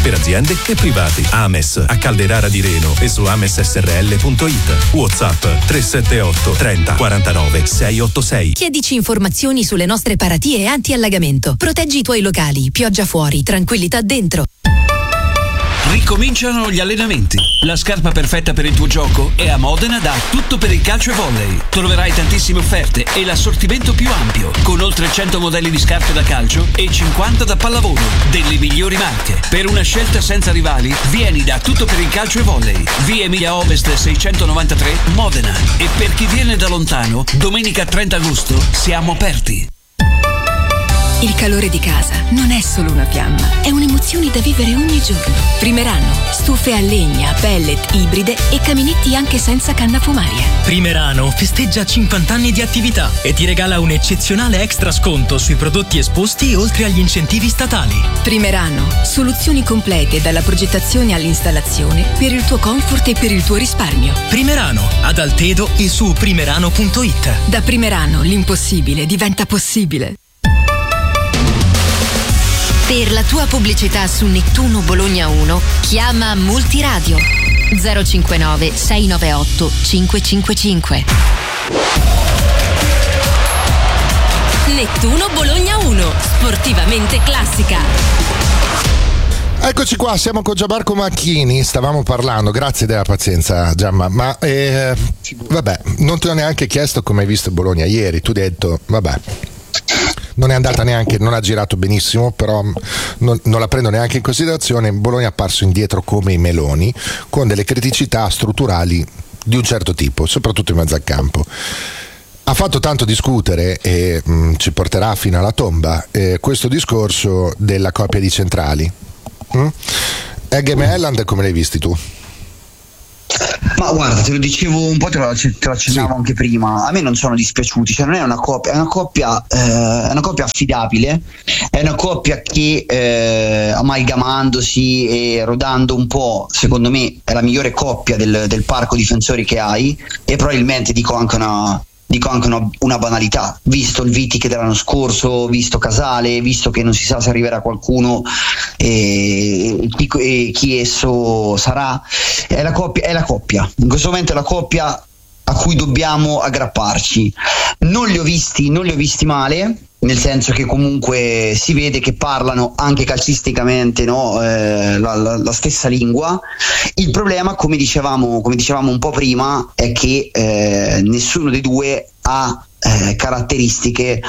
per aziende e privati. Ames a Calderara di Reno e su amessrl.it. WhatsApp 378 30 49 686. Chiedici informazioni sulle nostre paratie anti-allagamento. Proteggi i tuoi locali, pioggia fuori, tranquillità dentro. Ricominciano gli allenamenti. La scarpa perfetta per il tuo gioco è a Modena da Tutto per il calcio e volley. Troverai tantissime offerte e l'assortimento più ampio, con oltre 100 modelli di scarpe da calcio e 50 da pallavolo, delle migliori marche. Per una scelta senza rivali, vieni da Tutto per il calcio e volley. Via Emilia Ovest 693, Modena. E per chi viene da lontano, domenica 30 agosto siamo aperti. Il calore di casa non è solo una fiamma, è un'emozione da vivere ogni giorno. Primerano, stufe a legna, pellet, ibride e caminetti anche senza canna fumaria. Primerano festeggia 50 anni di attività e ti regala un eccezionale extra sconto sui prodotti esposti oltre agli incentivi statali. Primerano, soluzioni complete dalla progettazione all'installazione per il tuo comfort e per il tuo risparmio. Primerano, ad Altedo e su primerano.it. Da Primerano l'impossibile diventa possibile. Per la tua pubblicità su Nettuno Bologna 1, chiama Multiradio 059 698 555. Nettuno Bologna 1, sportivamente classica. Eccoci qua, siamo con Gianmarco Macchini, stavamo parlando, grazie della pazienza Gianma, ma vabbè, non ti ho neanche chiesto come hai visto Bologna ieri, tu hai detto vabbè, non è andata neanche, non ha girato benissimo, però non la prendo neanche in considerazione. Bologna è apparso indietro come i meloni, con delle criticità strutturali di un certo tipo, soprattutto in mezzo al campo. Ha fatto tanto discutere e ci porterà fino alla tomba questo discorso della coppia di centrali. Eggem e Haaland, come l'hai visti tu? Ma guarda, te lo dicevo un po', te lo accennavo anche prima. A me non sono dispiaciuti, cioè non è una coppia, è una coppia affidabile, è una coppia che amalgamandosi e rodando un po', secondo me è la migliore coppia del parco difensori che hai, e probabilmente dico anche una banalità, visto il Viti che dell'anno scorso, visto Casale, visto che non si sa se arriverà qualcuno e chi esso sarà, è la coppia, in questo momento è la coppia a cui dobbiamo aggrapparci. Non li ho visti male, nel senso che comunque si vede che parlano anche calcisticamente, no? La stessa lingua. Il problema, come dicevamo un po' prima, è che nessuno dei due ha caratteristiche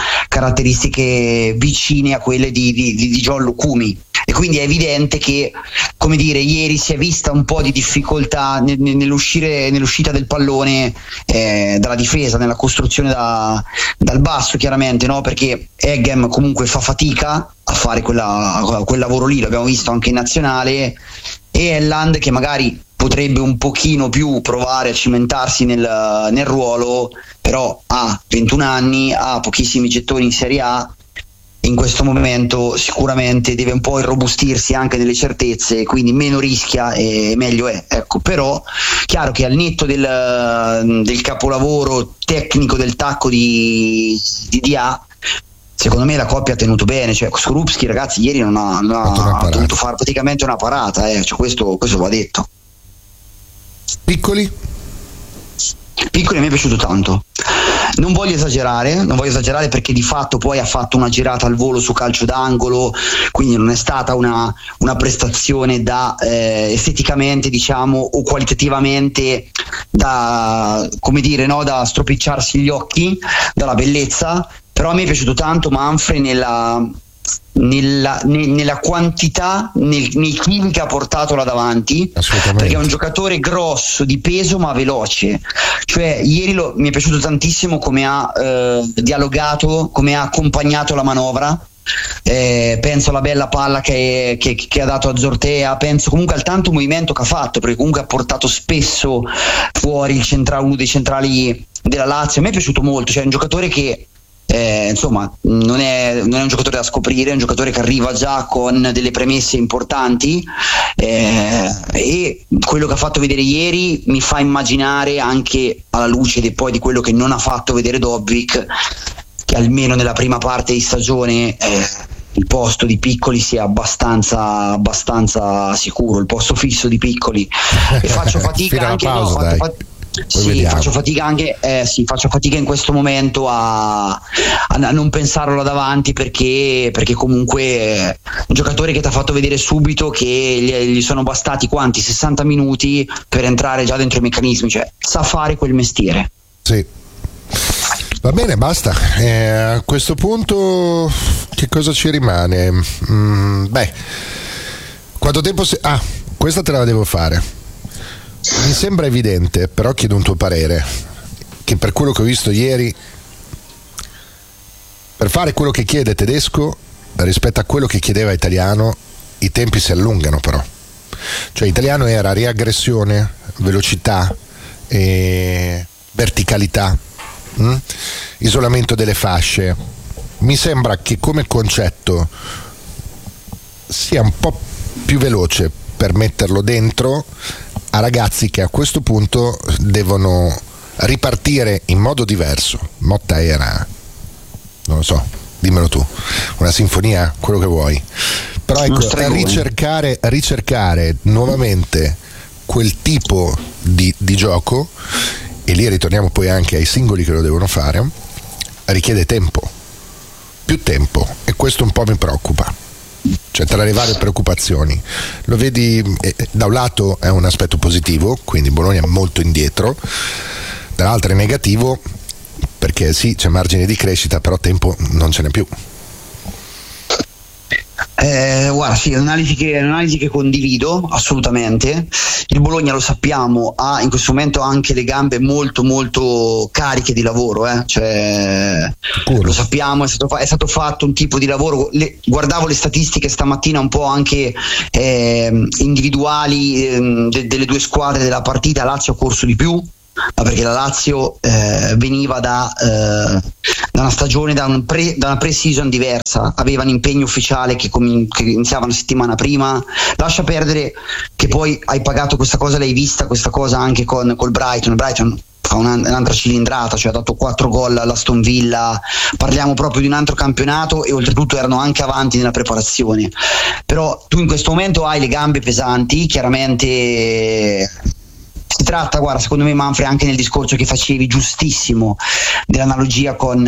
vicine a quelle di John Lucumi, e quindi è evidente che, come dire, ieri si è vista un po' di difficoltà nell'uscita del pallone dalla difesa, nella costruzione dal basso, chiaramente, no? Perché Eggem comunque fa fatica a fare quel lavoro lì, l'abbiamo visto anche in nazionale, e Haaland che magari potrebbe un pochino più provare a cimentarsi nel ruolo, però ha 21 anni, ha pochissimi gettoni in Serie A, in questo momento sicuramente deve un po' irrobustirsi anche nelle certezze, quindi meno rischia e meglio è, ecco. Però chiaro che al netto del capolavoro tecnico del tacco di DA, secondo me la coppia ha tenuto bene, cioè Skorupski, ragazzi, ieri non ha dovuto fare praticamente una parata, cioè questo va detto. Piccoli a me è piaciuto tanto. Non voglio esagerare perché di fatto poi ha fatto una girata al volo su calcio d'angolo, quindi non è stata una prestazione da esteticamente, diciamo, o qualitativamente da, come dire, no, da stropicciarsi gli occhi dalla bellezza. Però a me è piaciuto tanto Manfred nella quantità, nei chili che ha portato là davanti, perché è un giocatore grosso, di peso ma veloce. Cioè ieri mi è piaciuto tantissimo come ha dialogato, come ha accompagnato la manovra. Penso alla bella palla che ha dato a Zortea, penso comunque al tanto movimento che ha fatto, perché comunque ha portato spesso fuori uno dei centrali della Lazio. A me è piaciuto molto, cioè è un giocatore che insomma non è un giocatore da scoprire, è un giocatore che arriva già con delle premesse importanti, e quello che ha fatto vedere ieri mi fa immaginare, anche alla luce poi di quello che non ha fatto vedere Dobbik, che almeno nella prima parte di stagione il posto di Piccoli sia abbastanza sicuro, il posto fisso di Piccoli, e faccio fatica anche faccio fatica in questo momento a non pensarlo là davanti, perché comunque è un giocatore che ti ha fatto vedere subito che gli sono bastati 60 minuti per entrare già dentro i meccanismi, cioè sa fare quel mestiere. Sì. Va bene, basta. A questo punto che cosa ci rimane? Quanto tempo questa te la devo fare. Mi sembra evidente, però chiedo un tuo parere, che per quello che ho visto ieri, per fare quello che chiede Tedesco rispetto a quello che chiedeva Italiano, i tempi si allungano però. Cioè Italiano era riaggressione, velocità, verticalità, isolamento delle fasce. Mi sembra che come concetto sia un po' più veloce per metterlo dentro a ragazzi che a questo punto devono ripartire in modo diverso. Motta era, non lo so, dimmelo tu, una sinfonia, quello che vuoi, però ecco, ricercare nuovamente quel tipo di gioco, e lì ritorniamo poi anche ai singoli che lo devono fare, richiede tempo, più tempo, e questo un po' mi preoccupa. Cioè, tra le varie preoccupazioni, lo vedi, da un lato è un aspetto positivo, quindi Bologna è molto indietro, dall'altro è negativo, perché sì, c'è margine di crescita, però tempo non ce n'è più. Guarda, sì, è un'analisi che condivido assolutamente. Il Bologna, lo sappiamo, ha in questo momento anche le gambe molto molto cariche di lavoro, cioè, lo sappiamo, è stato fatto un tipo di lavoro. Guardavo le statistiche stamattina un po' anche individuali delle due squadre della partita. Lazio ha corso di più, ma perché la Lazio veniva da una stagione, da una pre-season diversa, aveva un impegno ufficiale che iniziava una settimana prima. Lascia perdere che poi hai pagato questa cosa, l'hai vista questa cosa anche col Brighton. Fa un'altra cilindrata, cioè ha dato 4 gol all'Aston Villa. Parliamo proprio di un altro campionato, e oltretutto erano anche avanti nella preparazione. Però tu in questo momento hai le gambe pesanti, chiaramente. Si tratta, guarda, secondo me, Manfred, anche nel discorso che facevi giustissimo dell'analogia con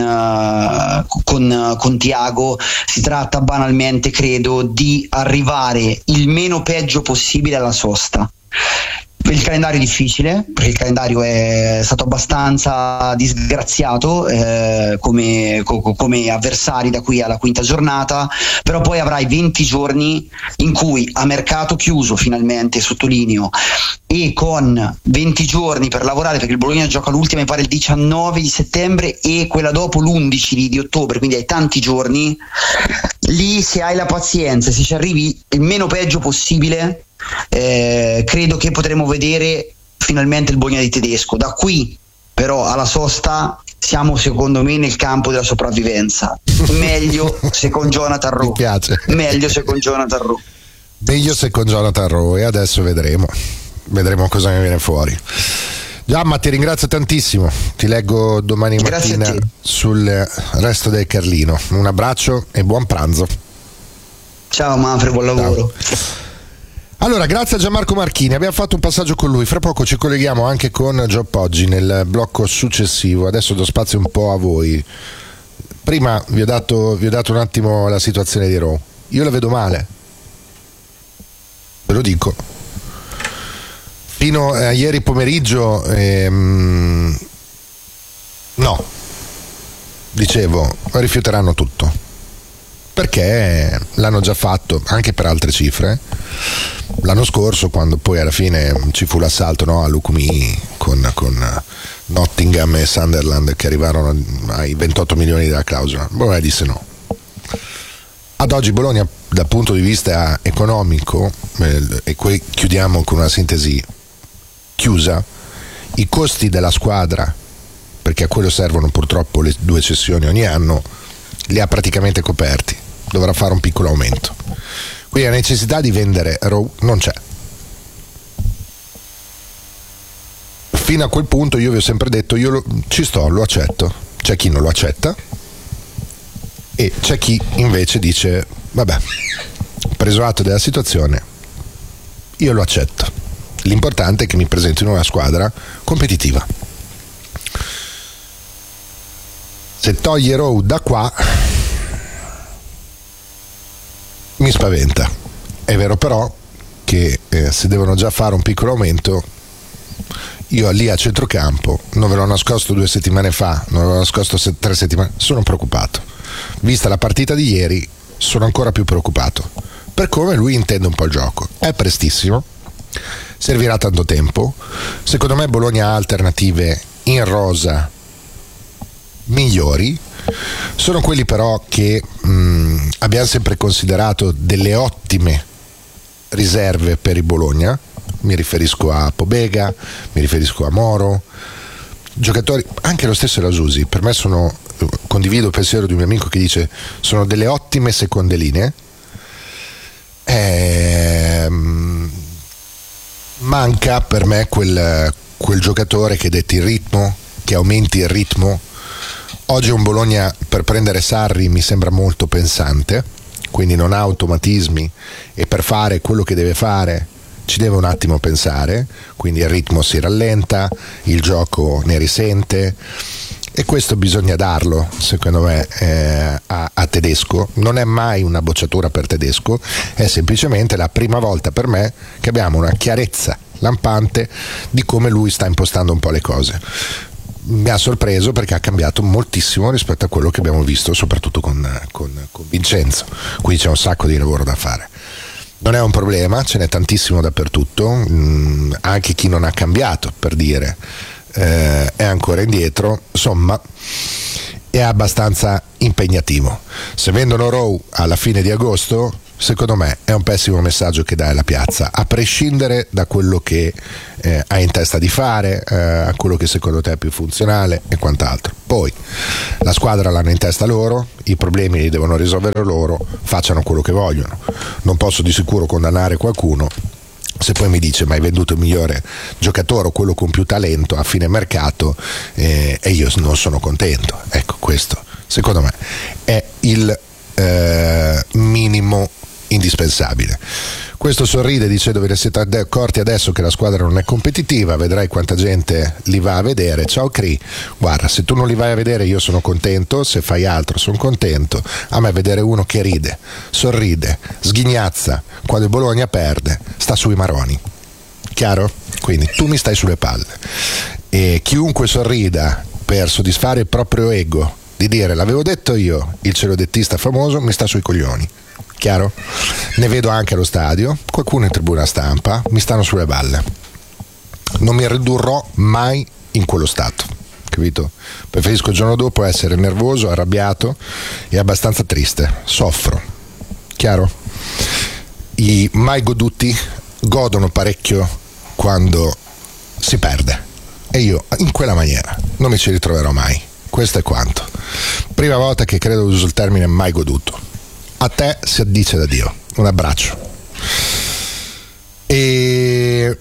Thiago, si tratta banalmente, credo, di arrivare il meno peggio possibile alla sosta. Il calendario è difficile, perché il calendario è stato abbastanza disgraziato come avversari da qui alla quinta giornata, però poi avrai 20 giorni in cui, a mercato chiuso finalmente, sottolineo, e con 20 giorni per lavorare, perché il Bologna gioca l'ultima, mi pare il 19 di settembre, e quella dopo l'11 di ottobre, quindi hai tanti giorni. Lì, se hai la pazienza, se ci arrivi il meno peggio possibile, credo che potremo vedere finalmente il Bologna di Tedesco. Da qui però alla sosta siamo, secondo me, nel campo della sopravvivenza. Meglio se con Jonathan Rowe. Mi piace. Meglio se con Jonathan Rowe, e adesso vedremo cosa ne viene fuori. Giamma, ti ringrazio tantissimo, ti leggo domani mattina sul resto del Carlino. Un abbraccio e buon pranzo. Ciao Manfred, buon lavoro. Ciao. Allora, grazie a Gianmarco Marchini, abbiamo fatto un passaggio con lui, fra poco ci colleghiamo anche con Gio Poggi nel blocco successivo. Adesso do spazio un po' a voi. Prima vi ho dato un attimo la situazione di Rowe. Io la vedo male, ve lo dico. Fino a ieri pomeriggio no, dicevo, rifiuteranno tutto, perché l'hanno già fatto anche per altre cifre l'anno scorso, quando poi alla fine ci fu l'assalto, no, a Lukumi con Nottingham e Sunderland, che arrivarono ai 28 milioni della clausola. Bologna disse no. Ad oggi Bologna, dal punto di vista economico, e qui chiudiamo con una sintesi chiusa, i costi della squadra, perché a quello servono purtroppo le 2 cessioni ogni anno, li ha praticamente coperti. Dovrà fare un piccolo aumento, quindi la necessità di vendere Rowe non c'è. Fino a quel punto io vi ho sempre detto, ci sto, lo accetto. C'è chi non lo accetta e c'è chi invece dice vabbè, preso atto della situazione, io lo accetto. L'importante è che mi presentino una squadra competitiva. Se toglie Rowe da qua mi spaventa. È vero però che se devono già fare un piccolo aumento, io lì a centrocampo, non ve l'ho nascosto 2 settimane fa, non ve l'ho nascosto 3 settimane, sono preoccupato. Vista la partita di ieri, sono ancora più preoccupato per come lui intende un po' il gioco. È prestissimo, servirà tanto tempo. Secondo me Bologna ha alternative in rosa migliori. Sono quelli però che abbiamo sempre considerato delle ottime riserve per il Bologna. Mi riferisco a Pobega, mi riferisco a Moro, giocatori, anche lo stesso Rasusi, per me condivido il pensiero di un mio amico che dice sono delle ottime seconde linee. Manca per me quel giocatore che detti il ritmo, che aumenti il ritmo. Oggi un Bologna per prendere Sarri mi sembra molto pensante, quindi non ha automatismi e per fare quello che deve fare ci deve un attimo pensare, quindi il ritmo si rallenta, il gioco ne risente e questo bisogna darlo secondo me a Tedesco. Non è mai una bocciatura per Tedesco, è semplicemente la prima volta per me che abbiamo una chiarezza lampante di come lui sta impostando un po' le cose. Mi ha sorpreso perché ha cambiato moltissimo rispetto a quello che abbiamo visto soprattutto con Vincenzo, quindi c'è un sacco di lavoro da fare. Non è un problema, ce n'è tantissimo dappertutto, anche chi non ha cambiato, per dire, è ancora indietro, insomma è abbastanza impegnativo. Se vendono Rowe alla fine di agosto, secondo me è un pessimo messaggio che dai alla piazza, a prescindere da quello che hai in testa di fare, a quello che secondo te è più funzionale e quant'altro. Poi la squadra l'hanno in testa loro, i problemi li devono risolvere loro, facciano quello che vogliono. Non posso di sicuro condannare qualcuno se poi mi dice ma hai venduto il migliore giocatore o quello con più talento a fine mercato e io non sono contento. Ecco, questo secondo me è il minimo indispensabile. Questo sorride dicendo ve ne siete accorti adesso che la squadra non è competitiva, vedrai quanta gente li va a vedere. Ciao Cri, guarda, se tu non li vai a vedere io sono contento, se fai altro sono contento. A me vedere uno che ride, sorride, sghignazza quando il Bologna perde sta sui maroni, chiaro? Quindi tu mi stai sulle palle e chiunque sorrida per soddisfare il proprio ego di dire l'avevo detto io, il celodettista famoso mi sta sui coglioni, chiaro? Ne vedo anche allo stadio, qualcuno in tribuna stampa, mi stanno sulle balle. Non mi ridurrò mai in quello stato, capito? Preferisco il giorno dopo essere nervoso, arrabbiato e abbastanza triste, soffro, chiaro? I mai goduti godono parecchio quando si perde e io in quella maniera non mi ci ritroverò mai. Questo è quanto. Prima volta che credo uso il termine mai goduto. A te si addice da Dio. Un abbraccio. E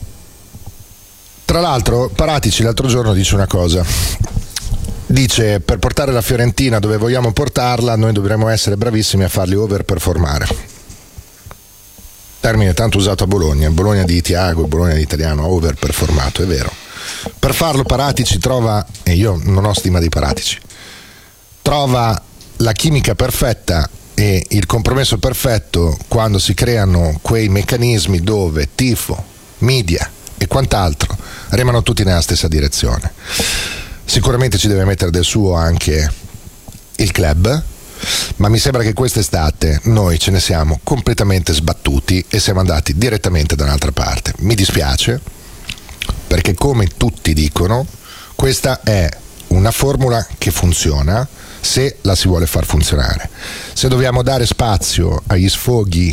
tra l'altro Paratici l'altro giorno dice una cosa. Dice per portare la Fiorentina dove vogliamo portarla noi dovremmo essere bravissimi a farli overperformare. Termine tanto usato a Bologna. Bologna di Thiago, Bologna di Italiano ha overperformato, è vero. Per farlo Paratici trova, e io non ho stima di Paratici, trova la chimica perfetta e il compromesso perfetto quando si creano quei meccanismi dove tifo, media e quant'altro remano tutti nella stessa direzione. Sicuramente ci deve mettere del suo anche il club, ma mi sembra che quest'estate noi ce ne siamo completamente sbattuti e siamo andati direttamente da un'altra parte. Mi dispiace, perché come tutti dicono questa è una formula che funziona se la si vuole far funzionare. Se dobbiamo dare spazio agli sfoghi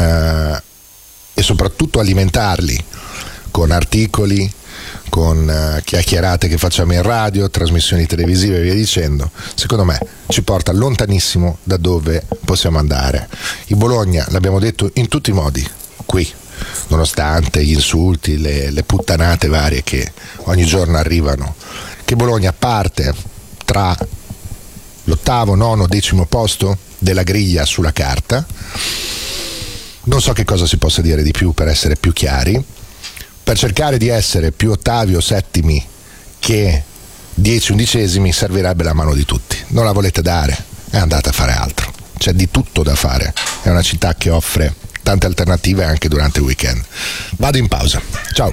e soprattutto alimentarli con articoli, con chiacchierate che facciamo in radio, trasmissioni televisive e via dicendo, secondo me ci porta lontanissimo da dove possiamo andare. Il Bologna, l'abbiamo detto in tutti i modi qui, nonostante gli insulti, le puttanate varie che ogni giorno arrivano, che Bologna parte tra l'8º, 9º, 10º posto della griglia sulla carta. Non so che cosa si possa dire di più per essere più chiari. Per cercare di essere più ottavi o settimi che 10 undicesimi servirebbe la mano di tutti. Non la volete dare? Andate a fare altro. C'è di tutto da fare. È una città che offre tante alternative anche durante il weekend. Vado in pausa. Ciao.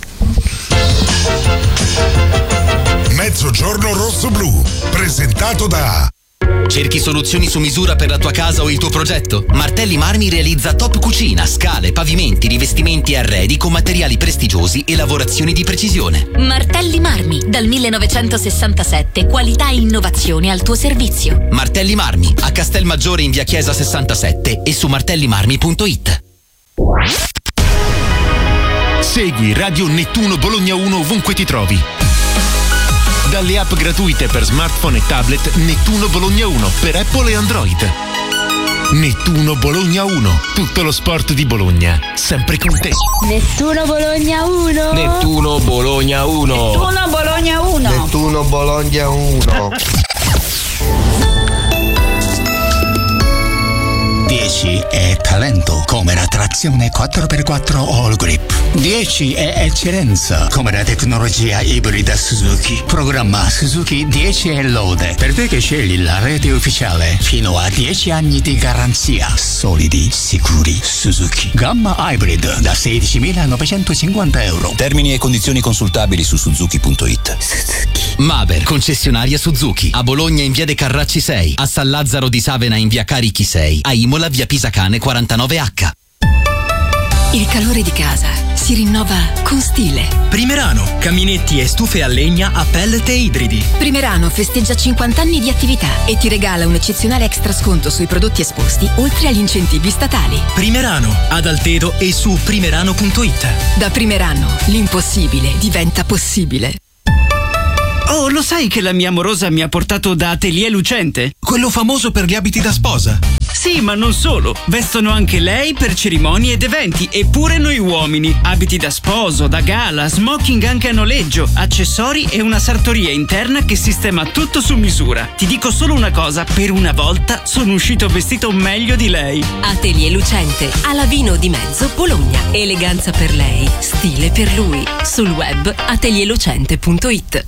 Mezzogiorno rosso-blu, presentato da... Cerchi soluzioni su misura per la tua casa o il tuo progetto? Martelli Marmi realizza top cucina, scale, pavimenti, rivestimenti e arredi con materiali prestigiosi e lavorazioni di precisione. Martelli Marmi, dal 1967, qualità e innovazione al tuo servizio. Martelli Marmi, a Castelmaggiore in via Chiesa 67 e su martellimarmi.it. Segui Radio Nettuno Bologna 1 ovunque ti trovi. Dalle app gratuite per smartphone e tablet Nettuno Bologna 1 per Apple e Android. Nettuno Bologna 1, tutto lo sport di Bologna, sempre con te. Nettuno Bologna 1. Nettuno Bologna 1. Nettuno Bologna 1. Nettuno Bologna 1. 10 è talento, come la trazione 4x4 All Grip. 10 è eccellenza, come la tecnologia ibrida Suzuki. Programma Suzuki 10 è lode, per te che scegli la rete ufficiale. Fino a 10 anni di garanzia. Solidi, sicuri, Suzuki. Gamma Hybrid da 16.950 euro. Termini e condizioni consultabili su Suzuki.it. Suzuki. Maber, concessionaria Suzuki. A Bologna in via De Carracci 6, a San Lazzaro di Savena in via Carichi 6, a Imola via Pisacane 49H. Il calore di casa si rinnova con stile. Primerano, caminetti e stufe a legna a pellet e ibridi. Primerano festeggia 50 anni di attività e ti regala un eccezionale extra sconto sui prodotti esposti, oltre agli incentivi statali. Primerano, ad Altedo e su primerano.it. Da Primerano, l'impossibile diventa possibile. Oh, lo sai che la mia amorosa mi ha portato da Atelier Lucente? Quello famoso per gli abiti da sposa. Sì, ma non solo. Vestono anche lei per cerimonie ed eventi, e pure noi uomini. Abiti da sposo, da gala, smoking anche a noleggio, accessori e una sartoria interna che sistema tutto su misura. Ti dico solo una cosa, per una volta sono uscito vestito meglio di lei. Atelier Lucente, a Lavino di Mezzo, Bologna. Eleganza per lei, stile per lui. Sul web atelierlucente.it.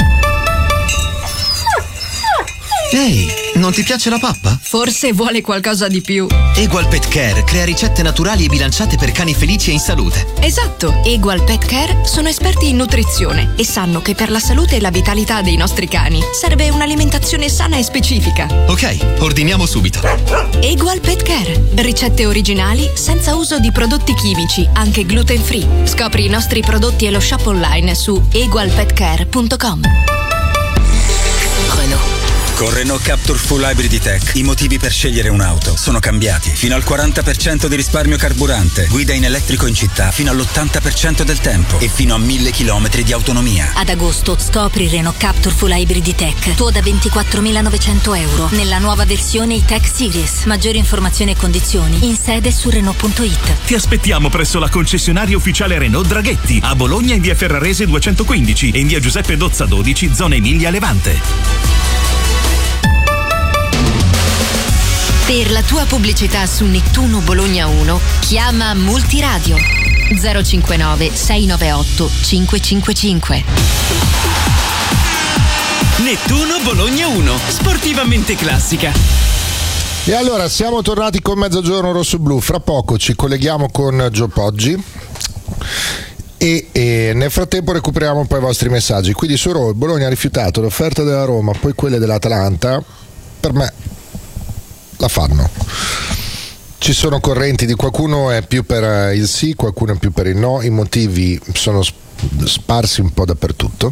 Ehi, non ti piace la pappa? Forse vuole qualcosa di più. Egual Pet Care crea ricette naturali e bilanciate per cani felici e in salute. Esatto, Egual Pet Care sono esperti in nutrizione e sanno che per la salute e la vitalità dei nostri cani serve un'alimentazione sana e specifica. Ok, ordiniamo subito. Egual Pet Care, ricette originali senza uso di prodotti chimici, anche gluten free. Scopri i nostri prodotti e lo shop online su egualpetcare.com. Renault. Con Renault Captur Full Hybrid Tech i motivi per scegliere un'auto sono cambiati. Fino al 40% di risparmio carburante, guida in elettrico in città fino all'80% del tempo e fino a 1000 km di autonomia. Ad agosto scopri Renault Captur Full Hybrid Tech, tuo da 24.900 euro nella nuova versione E-Tech Series. Maggiori informazioni e condizioni in sede su Renault.it. Ti aspettiamo presso la concessionaria ufficiale Renault Draghetti a Bologna in via Ferrarese 215 e in via Giuseppe Dozza 12, zona Emilia Levante. Per la tua pubblicità su Nettuno Bologna 1, chiama Multiradio 059 698 555. Nettuno Bologna 1, sportivamente classica. E allora siamo tornati con Mezzogiorno Rosso-Blu. Fra poco ci colleghiamo con Gio Poggi e nel frattempo recuperiamo poi i vostri messaggi. Quindi su Raw, Bologna ha rifiutato l'offerta della Roma, poi quelle dell'Atalanta. Per me la fanno. Ci sono correnti di qualcuno è più per il sì, qualcuno è più per il no, i motivi sono sparsi un po' dappertutto.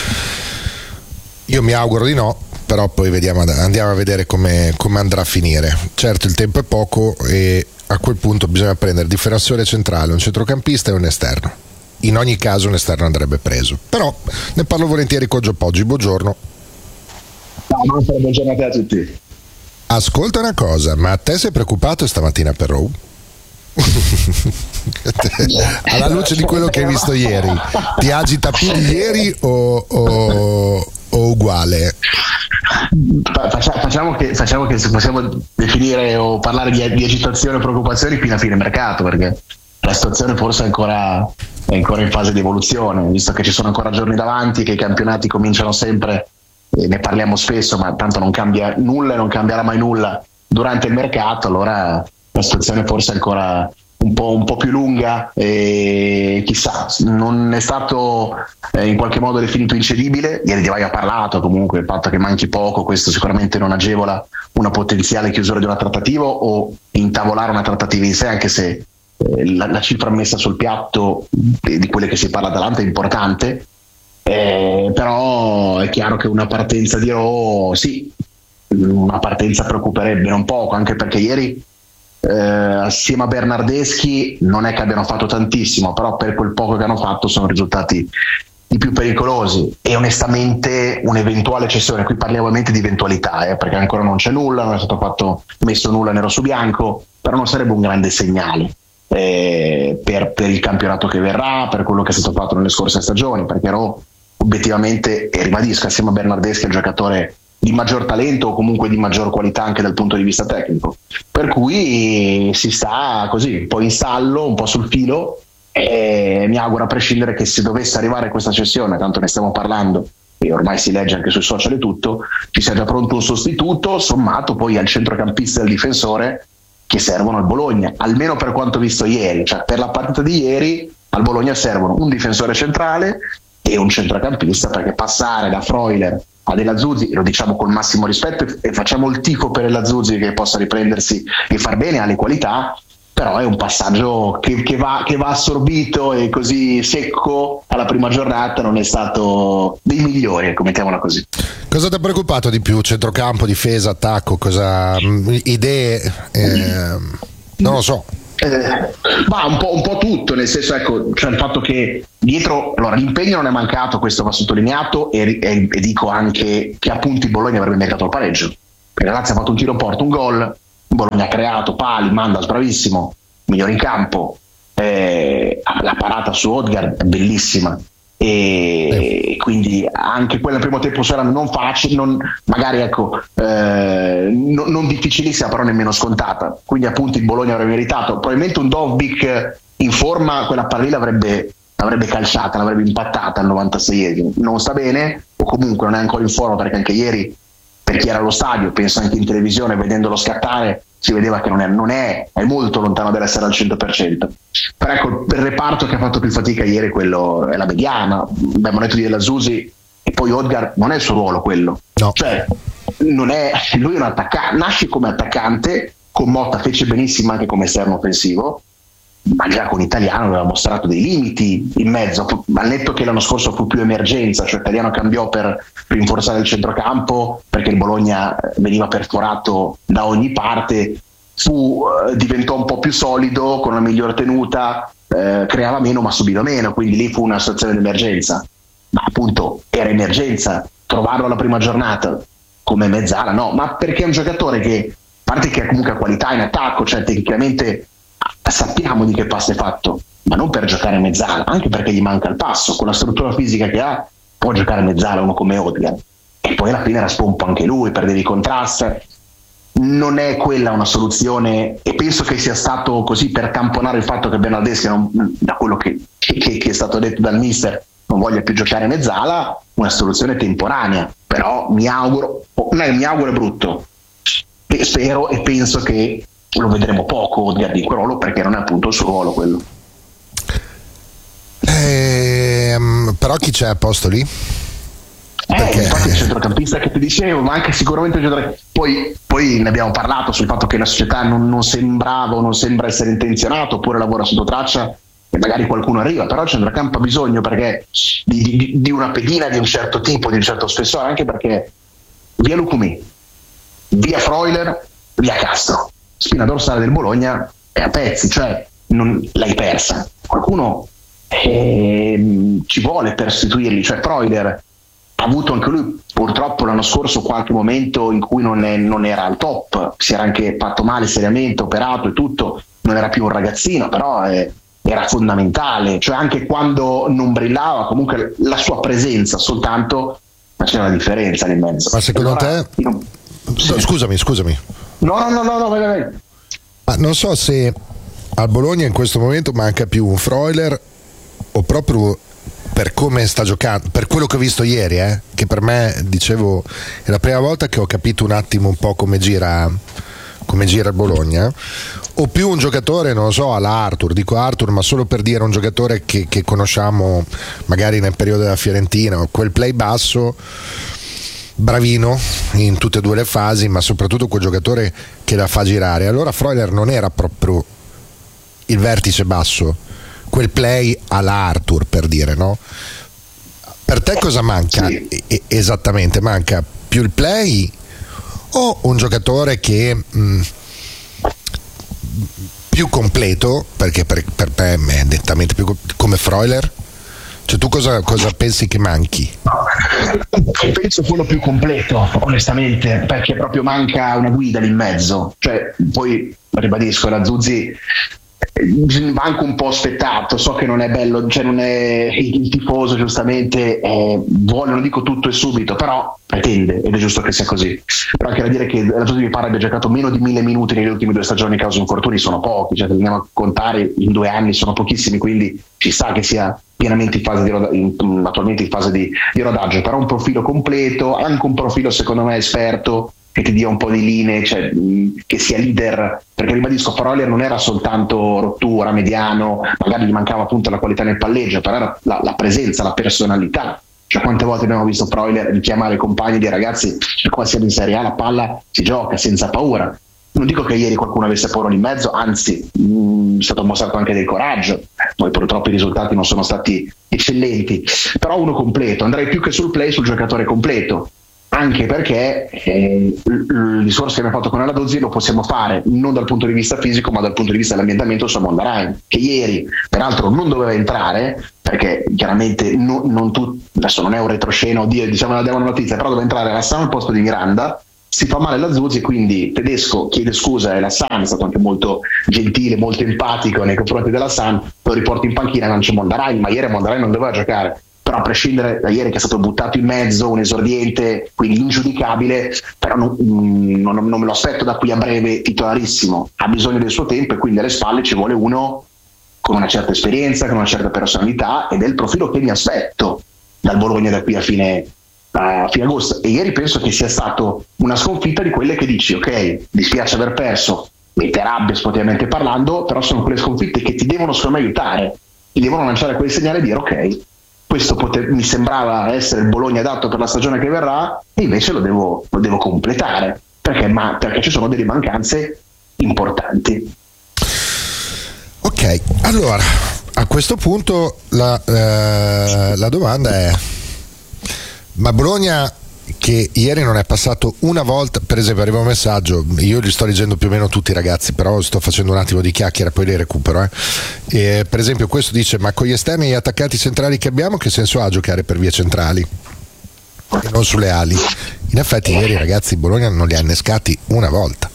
Io mi auguro di no, però poi andiamo a vedere come andrà a finire. Certo il tempo è poco e a quel punto bisogna prendere difensore centrale, un centrocampista e un esterno. In ogni caso un esterno andrebbe preso, però ne parlo volentieri con Gio Poggi. Buongiorno. No, buongiorno a te a tutti. Ascolta una cosa, ma a te sei preoccupato stamattina per Raw? Alla luce di quello che hai visto ieri, ti agita più di ieri o uguale? Facciamo che se possiamo definire o parlare di agitazione o preoccupazioni fino a fine mercato, perché la situazione forse è ancora in fase di evoluzione, visto che ci sono ancora giorni davanti, che i campionati cominciano sempre, ne parliamo spesso, ma tanto non cambia nulla e non cambierà mai nulla durante il mercato. Allora la situazione forse è ancora un po' più lunga e chissà, non è stato in qualche modo definito incedibile. Ieri Di Vai ha parlato, comunque il fatto che manchi poco, questo sicuramente non agevola una potenziale chiusura di una trattativa o intavolare una trattativa in sé, anche se la cifra messa sul piatto di quelle che si parla Atalanta è importante, però è chiaro che una partenza di Raw, sì, una partenza preoccuperebbe un poco, anche perché ieri assieme a Bernardeschi non è che abbiano fatto tantissimo, però per quel poco che hanno fatto sono risultati i più pericolosi, e onestamente un'eventuale cessione, qui parliamo ovviamente di eventualità, perché ancora non c'è nulla, non è stato messo nulla nero su bianco, però non sarebbe un grande segnale per il campionato che verrà, per quello che è stato fatto nelle scorse stagioni, perché Raw obiettivamente, e ribadisco, assieme a Bernardeschi è il giocatore di maggior talento o comunque di maggior qualità anche dal punto di vista tecnico, per cui si sta così un po' in stallo, un po' sul filo, e mi auguro a prescindere che se dovesse arrivare questa cessione, tanto ne stiamo parlando e ormai si legge anche sui social e tutto, ci sia già pronto un sostituto sommato poi al centrocampista e al difensore che servono al Bologna, almeno per quanto visto ieri, cioè per la partita di ieri al Bologna servono un difensore centrale e un centrocampista, perché passare da Freuler a De La Zuzzi, lo diciamo col massimo rispetto e facciamo il tifo per De La Zuzzi che possa riprendersi e far bene, ha le qualità, però è un passaggio che va assorbito, e così secco alla prima giornata non è stato dei migliori, mettiamola così. Cosa ti ha preoccupato di più? Centrocampo, difesa, attacco? Cosa idee? Non lo so. Ma un po' tutto, nel senso, ecco, cioè il fatto che dietro, allora l'impegno non è mancato, questo va sottolineato, e dico anche che appunto il Bologna avrebbe meritato il pareggio, perché Lazio ha fatto un tiro porta, un gol, Bologna ha creato pali, Mandas bravissimo, migliore in campo, la parata su Odegaard è bellissima, e quindi anche quella al primo tempo sarà non facile, magari ecco, non difficilissima, però nemmeno scontata, quindi appunto il Bologna avrebbe meritato. Probabilmente un Dovbyk in forma quella palla lì l'avrebbe calciata, l'avrebbe impattata al 96esimo, non sta bene, o comunque non è ancora in forma, perché anche ieri, per chi era allo stadio, penso anche in televisione, vedendolo scattare, si vedeva che è molto lontano dall'essere al 100%. Però ecco, il reparto che ha fatto più fatica ieri quello è la mediana. Abbiamo detto di De La Zuzzi, e poi Odegaard non è il suo ruolo quello, no. Cioè lui è un attaccante, nasce come attaccante, con Motta fece benissimo anche come esterno offensivo, ma già con Italiano aveva mostrato dei limiti in mezzo, al netto che l'anno scorso fu più emergenza, cioè Italiano cambiò per rinforzare il centrocampo perché il Bologna veniva perforato da ogni parte, diventò un po' più solido, con una migliore tenuta, creava meno ma subiva meno, quindi lì fu una situazione di emergenza, ma appunto era emergenza trovarlo alla prima giornata come mezzala, no, ma perché è un giocatore che, a parte che ha comunque qualità in attacco, cioè tecnicamente sappiamo di che passo è fatto, ma non per giocare mezzala, anche perché gli manca il passo, con la struttura fisica che ha può giocare mezzala uno come Odegaard, e poi alla fine raspa un po' anche lui, perde di contrasto, non è quella una soluzione, e penso che sia stato così per tamponare il fatto che Bernardeschi, da quello che è stato detto dal mister, non voglia più giocare mezzala, una soluzione temporanea, però mi auguro è brutto, e spero e penso che lo vedremo poco Odegaard in quel ruolo, perché non è appunto il suo ruolo quello. Però chi c'è a posto lì? Infatti il centrocampista che ti dicevo, ma anche sicuramente il centrocampista. Poi ne abbiamo parlato sul fatto che la società non sembra essere intenzionato, oppure lavora sotto traccia e magari qualcuno arriva, però il centrocampo ha bisogno perché di una pedina di un certo tipo, di un certo spessore, anche perché via Lucumí, via Freuler, via Castro, spina dorsale del Bologna è a pezzi, cioè l'hai persa. Qualcuno ci vuole per sostituirli, cioè Freuler ha avuto anche lui purtroppo l'anno scorso qualche momento in cui non era al top, si era anche fatto male seriamente, operato e tutto, non era più un ragazzino, però era fondamentale, cioè anche quando non brillava comunque la sua presenza soltanto ma c'è una differenza in mezzo. Ma secondo te? Scusami. No, vai. Ma non so se al Bologna in questo momento manca più un Freuler o proprio per come sta giocando, per quello che ho visto ieri, che per me, dicevo, è la prima volta che ho capito un attimo un po' come gira il Bologna, o più un giocatore, non lo so, alla Arthur, dico Arthur ma solo per dire un giocatore che conosciamo magari nel periodo della Fiorentina, quel play basso bravino in tutte e due le fasi, ma soprattutto quel giocatore che la fa girare. Allora Freuler non era proprio il vertice basso, quel play alla Arthur, per dire, no? Per te cosa manca? Sì. Esattamente, manca più il play o un giocatore che più completo, perché per me è nettamente più come Freuler? Cioè tu cosa pensi che manchi? Penso quello più completo, onestamente, perché proprio manca una guida lì in mezzo. Cioè, poi ribadisco, la Zuzzi va anche un po' aspettato, so che non è bello, cioè non è il tifoso, giustamente vuole, non dico tutto e subito, però pretende, ed è giusto che sia così. Però anche da dire che la Zuzzi mi pare abbia giocato meno di 1000 minuti nelle ultime 2 stagioni, causa infortuni sono pochi, cioè se andiamo a contare in 2 anni sono pochissimi, quindi ci sta che sia pienamente in fase attualmente in fase di rodaggio, però un profilo completo, anche un profilo secondo me esperto, che ti dia un po' di linee, cioè che sia leader, perché ribadisco, Freuler non era soltanto rottura, mediano, magari gli mancava appunto la qualità nel palleggio, però era la presenza, la personalità. Cioè quante volte abbiamo visto Freuler richiamare i compagni e dire ragazzi, qua siamo in Serie A, la palla si gioca senza paura. Non dico che ieri qualcuno avesse paura in mezzo, anzi è stato mostrato anche del coraggio, poi purtroppo i risultati non sono stati eccellenti, però uno completo, andrei più che sul play, sul giocatore completo, anche perché il discorso che abbiamo fatto con Aladozzi lo possiamo fare non dal punto di vista fisico ma dal punto di vista dell'ambientamento su Mondarain, che ieri peraltro non doveva entrare, perché chiaramente non adesso non è un retroscena, oddio diciamo la diamo una notizia, però doveva entrare Lassan al posto di Miranda, si fa male la Zuzzi, quindi Tedesco chiede scusa e Lassan è stato anche molto gentile, molto empatico nei confronti della San, lo riporta in panchina, non c'è Mondarain, ma ieri Mondarain non doveva giocare. Però a prescindere da ieri che è stato buttato in mezzo, un esordiente, quindi ingiudicabile, però non me lo aspetto da qui a breve titolarissimo, ha bisogno del suo tempo e quindi alle spalle ci vuole uno con una certa esperienza, con una certa personalità, ed è il profilo che mi aspetto dal Bologna da qui a fine agosto. E ieri penso che sia stato una sconfitta di quelle che dici ok, dispiace aver perso, mette rabbia sportivamente parlando, però sono quelle sconfitte che ti devono secondo me aiutare, ti devono lanciare quel segnale e dire ok, questo mi sembrava essere il Bologna adatto per la stagione che verrà e invece lo devo completare perché ci sono delle mancanze importanti. Ok, allora a questo punto la domanda è: ma Bologna, che ieri non è passato una volta, per esempio arriva un messaggio, io li sto leggendo più o meno tutti ragazzi, però sto facendo un attimo di chiacchiera, poi li recupero e per esempio questo dice: ma con gli esterni e gli attaccanti centrali che abbiamo, che senso ha giocare per vie centrali e non sulle ali? In effetti ieri ragazzi Bologna non li ha innescati una volta,